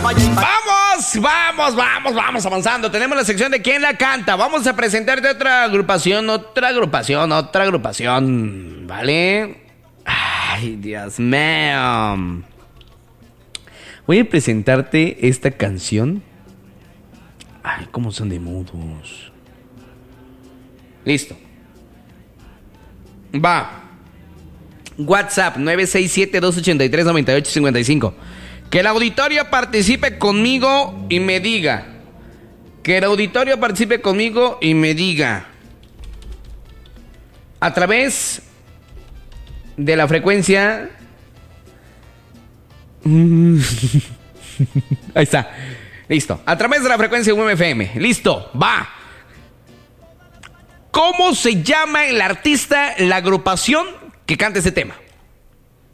Vamos avanzando. Tenemos la sección de quién la canta. Vamos a presentarte otra agrupación, ¿vale? Ay, Dios mío. Voy a presentarte esta canción. Ay, cómo son de mudos. Listo. Va. WhatsApp 967-283-9855. Que el auditorio participe conmigo y me diga. A través de la frecuencia. Ahí está. Listo. A través de la frecuencia UMFM. Listo. Va. ¿Cómo se llama el artista, la agrupación que canta ese tema?